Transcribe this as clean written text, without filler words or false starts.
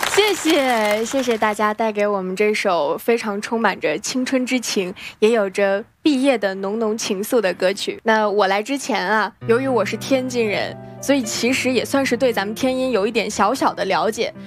谢谢大家带给我们这首非常充满着青春之情，也有着毕业的浓浓情愫的歌曲。那我来之前啊，由于我是天津人，所以其实也算是对咱们天音有一点小小的了解。